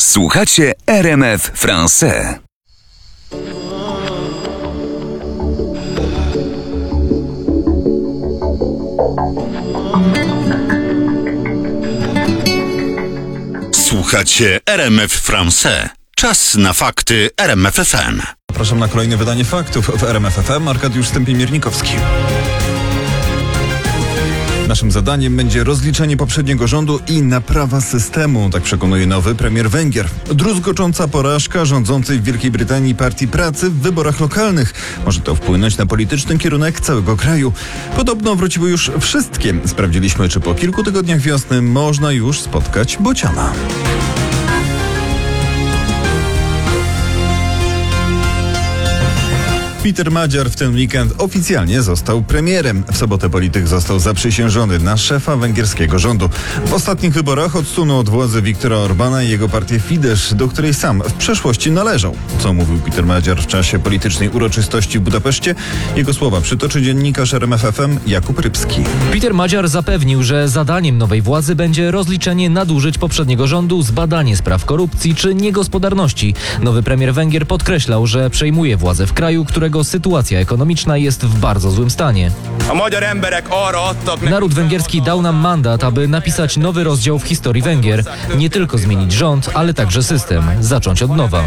Słuchacie RMF Français. Słuchacie RMF Français. Czas na fakty RMF FM. Zapraszam na kolejne wydanie faktów w RMF FM. Arkadiusz Stępień-Miernikowski. Naszym zadaniem będzie rozliczenie poprzedniego rządu i naprawa systemu, tak przekonuje nowy premier Węgier. Druzgocząca porażka rządzącej w Wielkiej Brytanii Partii Pracy w wyborach lokalnych. Może to wpłynąć na polityczny kierunek całego kraju. Podobno wróciły już wszystkie. Sprawdziliśmy, czy po kilku tygodniach wiosny można już spotkać bociana. Peter Madziar w ten weekend oficjalnie został premierem. W sobotę polityk został zaprzysiężony na szefa węgierskiego rządu. W ostatnich wyborach odsunął od władzy Viktora Orbana i jego partię Fidesz, do której sam w przeszłości należał. Co mówił Peter Madziar w czasie politycznej uroczystości w Budapeszcie? Jego słowa przytoczy dziennikarz RMF FM Jakub Rybski. Peter Madziar zapewnił, że zadaniem nowej władzy będzie rozliczenie nadużyć poprzedniego rządu, zbadanie spraw korupcji czy niegospodarności. Nowy premier Węgier podkreślał, że przejmuje władzę w kraju, którego sytuacja ekonomiczna jest w bardzo złym stanie. Naród węgierski dał nam mandat, aby napisać nowy rozdział w historii Węgier. Nie tylko zmienić rząd, ale także system. Zacząć od nowa.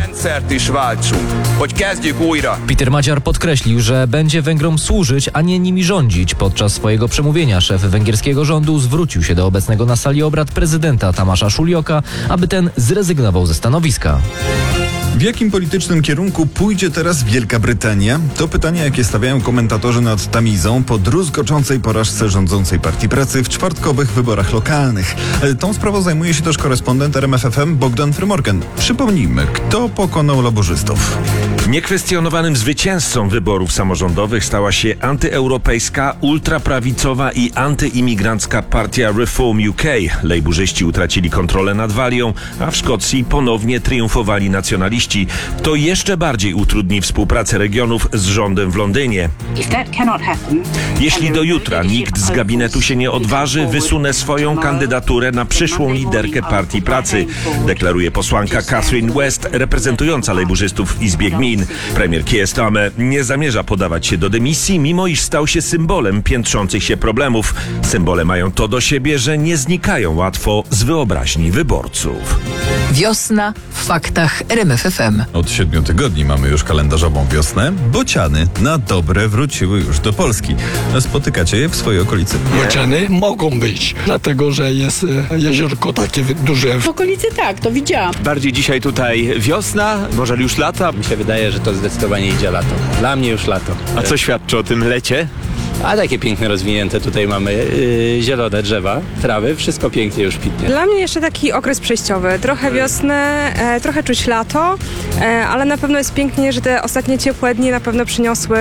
Peter Madziar podkreślił, że będzie Węgrom służyć, a nie nimi rządzić. Podczas swojego przemówienia szef węgierskiego rządu zwrócił się do obecnego na sali obrad prezydenta Tamasza Szulioka, aby ten zrezygnował ze stanowiska. W jakim politycznym kierunku pójdzie teraz Wielka Brytania? To pytanie, jakie stawiają komentatorzy nad Tamizą po druzgoczącej porażce rządzącej Partii Pracy w czwartkowych wyborach lokalnych. Tą sprawą zajmuje się też korespondent RMF FM Bogdan Frymorgan. Przypomnijmy, kto pokonał laborzystów. Niekwestionowanym zwycięzcą wyborów samorządowych stała się antyeuropejska, ultraprawicowa i antyimigrancka partia Reform UK. Lejburzyści utracili kontrolę nad Walią, a w Szkocji ponownie triumfowali nacjonaliści. To jeszcze bardziej utrudni współpracę regionów z rządem w Londynie. Jeśli do jutra nikt z gabinetu się nie odważy, wysunę swoją kandydaturę na przyszłą liderkę Partii Pracy, deklaruje posłanka Catherine West, reprezentująca lejburzystów w Izbie Gmin. Premier Keir Starmer nie zamierza podawać się do dymisji, mimo iż stał się symbolem piętrzących się problemów. Symbole mają to do siebie, że nie znikają łatwo z wyobraźni wyborców. Wiosna w faktach RMF FM. Od 7 tygodni mamy już kalendarzową wiosnę. Bociany na dobre wróciły już do Polski. Spotykacie je w swojej okolicy? Bociany mogą być, dlatego że jest jeziorko takie duże. W okolicy tak, to widziałam. Bardziej dzisiaj tutaj wiosna, może już lata. Mi się wydaje, że to zdecydowanie idzie lato. Dla mnie już lato. A co świadczy o tym lecie? A takie piękne, rozwinięte tutaj mamy zielone drzewa, trawy, wszystko pięknie już kwitnie. Dla mnie jeszcze taki okres przejściowy. Trochę wiosnę, trochę czuć lato, ale na pewno jest pięknie, że te ostatnie ciepłe dni na pewno przyniosły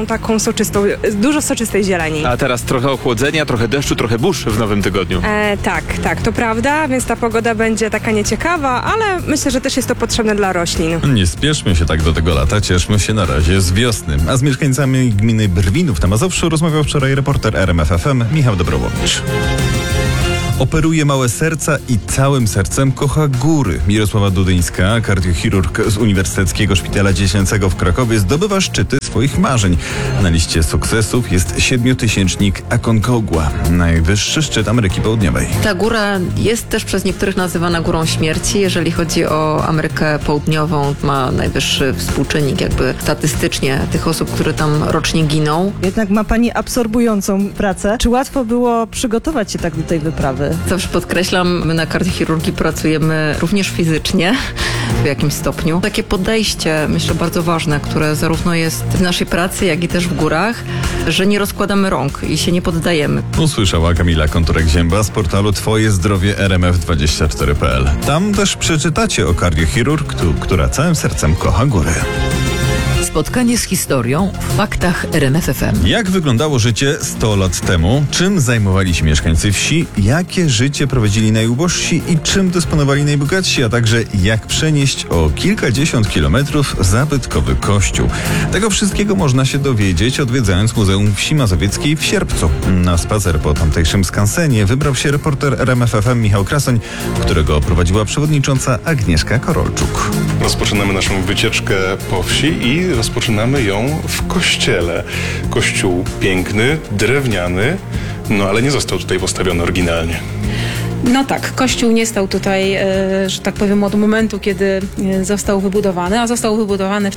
dużo soczystej zieleni. A teraz trochę ochłodzenia, trochę deszczu, trochę burz w nowym tygodniu. Tak, to prawda, więc ta pogoda będzie taka nieciekawa, ale myślę, że też jest to potrzebne dla roślin. Nie spieszmy się tak do tego lata, cieszmy się na razie z wiosny. A z mieszkańcami gminy Brwinów na Mazowszu rozmawiał wczoraj reporter RMF FM Michał Dobrowowicz. Operuje małe serca i całym sercem kocha góry. Mirosława Dudyńska, kardiochirurg z Uniwersyteckiego Szpitala Dziecięcego w Krakowie, zdobywa szczyty swoich marzeń. Na liście sukcesów jest 7-tysięcznik Aconcagua, najwyższy szczyt Ameryki Południowej. Ta góra jest też przez niektórych nazywana górą śmierci. Jeżeli chodzi o Amerykę Południową, ma najwyższy współczynnik jakby statystycznie tych osób, które tam rocznie giną. Jednak ma pani absorbującą pracę. Czy łatwo było przygotować się tak do tej wyprawy? Zawsze podkreślam, my na kardiochirurgii pracujemy również fizycznie w jakimś stopniu. Takie podejście, myślę, bardzo ważne, które zarówno jest w naszej pracy, jak i też w górach, że nie rozkładamy rąk i się nie poddajemy. Usłyszała Kamila Konturek-Zięba z portalu Twoje Zdrowie RMF24.pl. Tam też przeczytacie o kardiochirurgku, która całym sercem kocha góry. Spotkanie z historią w faktach RMF FM. Jak wyglądało życie 100 lat temu? Czym zajmowali się mieszkańcy wsi? Jakie życie prowadzili najubożsi i czym dysponowali najbogatsi? A także jak przenieść o kilkadziesiąt kilometrów zabytkowy kościół? Tego wszystkiego można się dowiedzieć, odwiedzając Muzeum Wsi Mazowieckiej w Sierpcu. Na spacer po tamtejszym skansenie wybrał się reporter RMF FM Michał Krasoń, którego prowadziła przewodnicząca Agnieszka Korolczuk. Rozpoczynamy naszą wycieczkę po wsi i rozpoczynamy ją w kościele. Kościół piękny, drewniany, ale nie został tutaj postawiony oryginalnie. No tak, kościół nie stał tutaj, że tak powiem, od momentu, kiedy został wybudowany, a został wybudowany w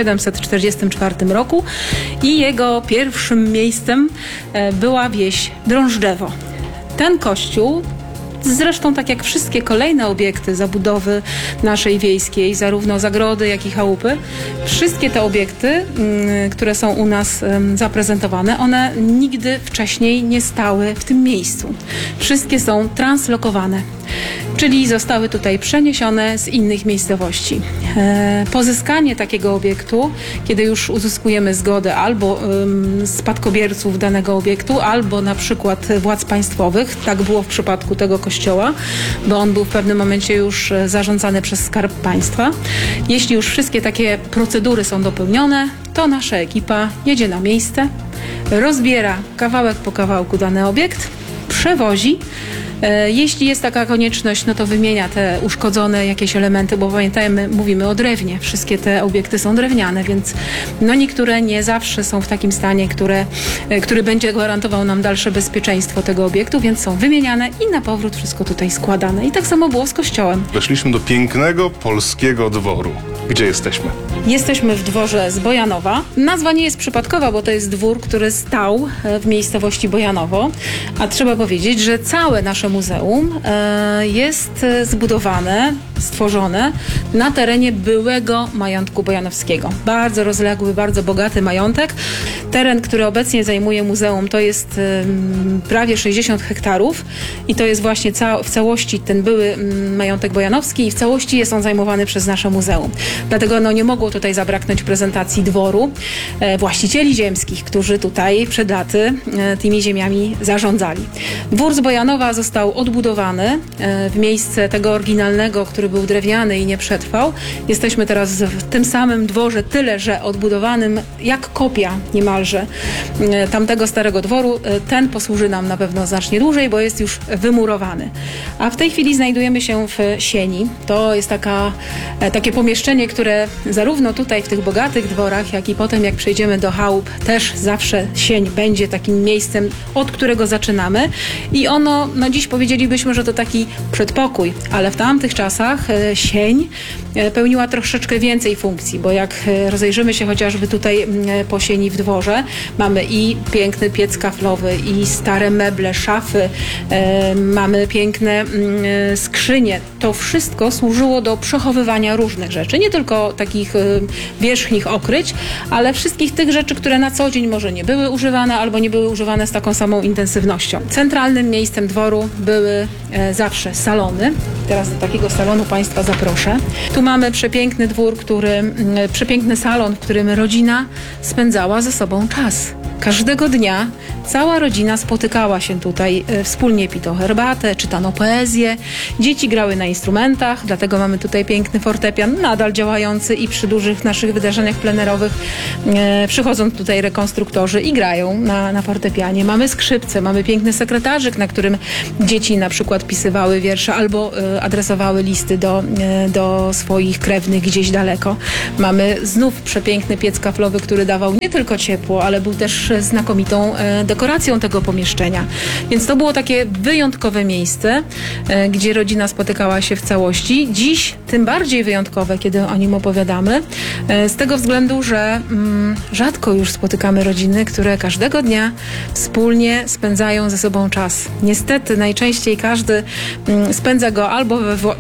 1744 roku i jego pierwszym miejscem była wieś Drążdżewo. Ten kościół, zresztą tak jak wszystkie kolejne obiekty zabudowy naszej wiejskiej, zarówno zagrody, jak i chałupy, wszystkie te obiekty, które są u nas zaprezentowane, one nigdy wcześniej nie stały w tym miejscu. Wszystkie są translokowane, czyli zostały tutaj przeniesione z innych miejscowości. Pozyskanie takiego obiektu, kiedy już uzyskujemy zgodę albo spadkobierców danego obiektu, albo na przykład władz państwowych, tak było w przypadku tego kościoła, bo on był w pewnym momencie już zarządzany przez Skarb Państwa. Jeśli już wszystkie takie procedury są dopełnione, to nasza ekipa jedzie na miejsce, rozbiera kawałek po kawałku dany obiekt, przewozi. Jeśli jest taka konieczność, to wymienia te uszkodzone jakieś elementy, bo pamiętajmy, mówimy o drewnie. Wszystkie te obiekty są drewniane, więc niektóre nie zawsze są w takim stanie, który będzie gwarantował nam dalsze bezpieczeństwo tego obiektu, więc są wymieniane i na powrót wszystko tutaj składane. I tak samo było z kościołem. Weszliśmy do pięknego polskiego dworu. Gdzie jesteśmy? Jesteśmy w dworze z Bojanowa. Nazwa nie jest przypadkowa, bo to jest dwór, który stał w miejscowości Bojanowo, a trzeba powiedzieć, że całe nasze muzeum jest zbudowane, stworzone na terenie byłego majątku bojanowskiego. Bardzo rozległy, bardzo bogaty majątek. Teren, który obecnie zajmuje muzeum, to jest prawie 60 hektarów i to jest właśnie w całości ten były majątek bojanowski i w całości jest on zajmowany przez nasze muzeum. Dlatego nie mogło tutaj zabraknąć prezentacji dworu właścicieli ziemskich, którzy tutaj przed laty tymi ziemiami zarządzali. Dwór z Bojanowa został odbudowany w miejsce tego oryginalnego, który był drewniany i nie przetrwał. Jesteśmy teraz w tym samym dworze, tyle że odbudowanym jak kopia niemalże tamtego starego dworu. Ten posłuży nam na pewno znacznie dłużej, bo jest już wymurowany. A w tej chwili znajdujemy się w sieni. To jest takie pomieszczenie, które zarówno tutaj w tych bogatych dworach, jak i potem jak przejdziemy do chałup, też zawsze sień będzie takim miejscem, od którego zaczynamy. I ono, dziś powiedzielibyśmy, że to taki przedpokój, ale w tamtych czasach sień pełniła troszeczkę więcej funkcji, bo jak rozejrzymy się chociażby tutaj po sieni w dworze, mamy i piękny piec kaflowy, i stare meble, szafy, mamy piękne skrzynie. To wszystko służyło do przechowywania różnych rzeczy, nie tylko takich wierzchnich okryć, ale wszystkich tych rzeczy, które na co dzień może nie były używane albo nie były używane z taką samą intensywnością. Centralnym miejscem dworu były zawsze salony. Teraz do takiego salonu Państwa zaproszę. Tu mamy przepiękny dwór, przepiękny salon, w którym rodzina spędzała ze sobą czas. Każdego dnia cała rodzina spotykała się tutaj, wspólnie pito herbatę, czytano poezję, dzieci grały na instrumentach, dlatego mamy tutaj piękny fortepian, nadal działający i przy dużych naszych wydarzeniach plenerowych przychodzą tutaj rekonstruktorzy i grają na fortepianie. Mamy skrzypce, mamy piękny sekretarzyk, na którym dzieci na przykład pisywały wiersze albo adresowały listy do swoich krewnych gdzieś daleko. Mamy znów przepiękny piec kaflowy, który dawał nie tylko ciepło, ale był też znakomitą dekoracją tego pomieszczenia. Więc to było takie wyjątkowe miejsce, gdzie rodzina spotykała się w całości. Dziś tym bardziej wyjątkowe, kiedy o nim opowiadamy, z tego względu, że rzadko już spotykamy rodziny, które każdego dnia wspólnie spędzają ze sobą czas. Niestety najczęściej każdy spędza go albo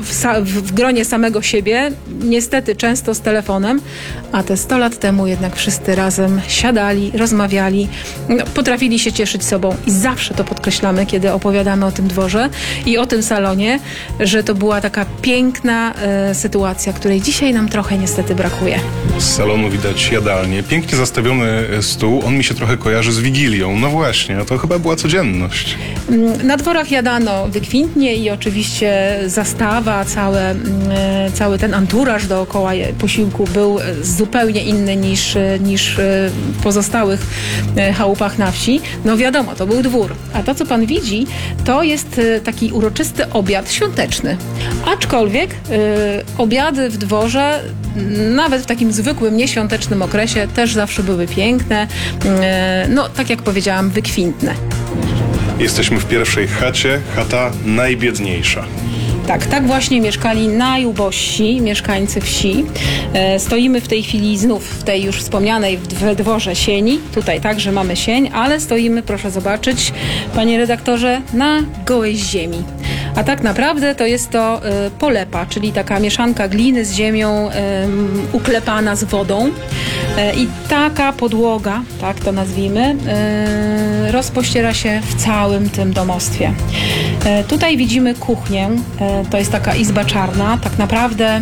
w gronie samego siebie, niestety często z telefonem, a te 100 lat temu jednak wszyscy razem siadali, rozmawiali, potrafili się cieszyć sobą i zawsze to podkreślamy, kiedy opowiadamy o tym dworze i o tym salonie, że to była taka piękna sytuacja, której dzisiaj nam trochę niestety brakuje. Z salonu widać jadalnię, pięknie zastawiony stół, on mi się trochę kojarzy z Wigilią. No właśnie, a to chyba była codzienność. Na dworach jadano wykwintnie i oczywiście zastawa, cały ten anturaż dookoła posiłku był zupełnie inny niż w pozostałych chałupach na wsi. No wiadomo, to był dwór. A to, co pan widzi, to jest taki uroczysty obiad świąteczny. Aczkolwiek obiady w dworze, nawet w takim zwykłym, nieświątecznym okresie, też zawsze były piękne. No, tak jak powiedziałam, wykwintne. Jesteśmy w pierwszej chacie, chata najbiedniejsza. Tak właśnie mieszkali najubożsi mieszkańcy wsi. Stoimy w tej chwili znów w tej już wspomnianej w dworze sieni. Tutaj także mamy sień, ale stoimy, proszę zobaczyć, panie redaktorze, na gołej ziemi. A tak naprawdę to jest to polepa, czyli taka mieszanka gliny z ziemią uklepana z wodą. I taka podłoga, tak to nazwijmy, rozpościera się w całym tym domostwie. Tutaj widzimy kuchnię, to jest taka izba czarna. Tak naprawdę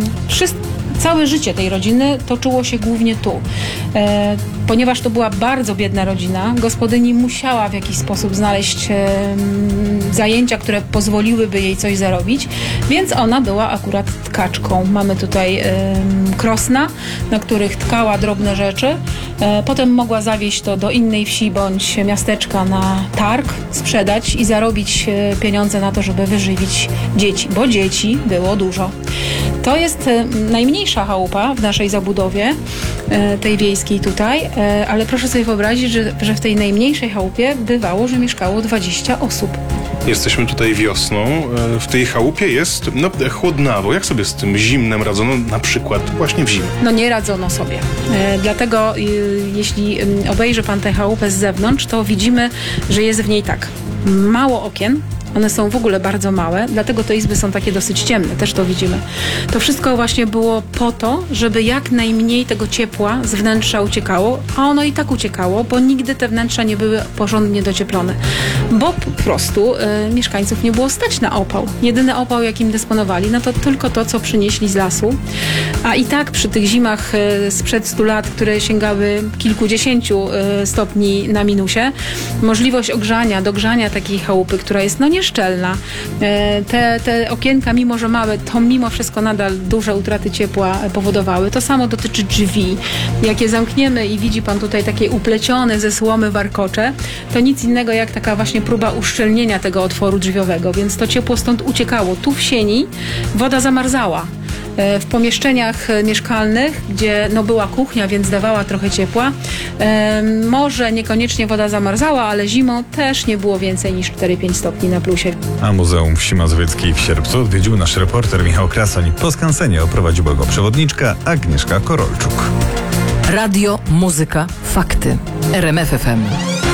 całe życie tej rodziny toczyło się głównie tu. Ponieważ to była bardzo biedna rodzina, gospodyni musiała w jakiś sposób znaleźć zajęcia, które pozwoliłyby jej coś zarobić, więc ona była akurat tkaczką. Mamy tutaj krosna, na których tkała drobne rzeczy. Potem mogła zawieźć to do innej wsi bądź miasteczka na targ, sprzedać i zarobić pieniądze na to, żeby wyżywić dzieci, bo dzieci było dużo. To jest najmniejsza chałupa w naszej zabudowie, tej wiejskiej tutaj, ale proszę sobie wyobrazić, że w tej najmniejszej chałupie bywało, że mieszkało 20 osób. Jesteśmy tutaj wiosną. W tej chałupie jest chłodnawo. Jak sobie z tym zimnem radzono, na przykład właśnie w zimę? No nie radzono sobie. Dlatego jeśli obejrzy pan tę chałupę z zewnątrz, to widzimy, że jest w niej tak mało okien. One są w ogóle bardzo małe, dlatego te izby są takie dosyć ciemne, też to widzimy. To wszystko właśnie było po to, żeby jak najmniej tego ciepła z wnętrza uciekało, a ono i tak uciekało, bo nigdy te wnętrza nie były porządnie docieplone. Bo po prostu mieszkańców nie było stać na opał. Jedyny opał, jakim dysponowali, no to tylko to, co przynieśli z lasu. A i tak przy tych zimach sprzed 100 lat, które sięgały kilkudziesięciu stopni na minusie, możliwość dogrzania takiej chałupy, która jest nieszczelna. Te okienka, mimo że małe, to mimo wszystko nadal duże utraty ciepła powodowały. To samo dotyczy drzwi. Jak je zamkniemy i widzi pan tutaj takie uplecione ze słomy warkocze, to nic innego jak taka właśnie próba uszczelnienia tego otworu drzwiowego, więc to ciepło stąd uciekało. Tu w sieni woda zamarzała. W pomieszczeniach mieszkalnych, gdzie była kuchnia, więc dawała trochę ciepła, może niekoniecznie woda zamarzała, ale zimą też nie było więcej niż 4-5 stopni na plusie. A Muzeum Wsi Mazowieckiej w Sierpcu odwiedził nasz reporter Michał Krasoń. Po skansenie oprowadziła go przewodniczka Agnieszka Korolczuk. Radio, muzyka, fakty. RMF FM.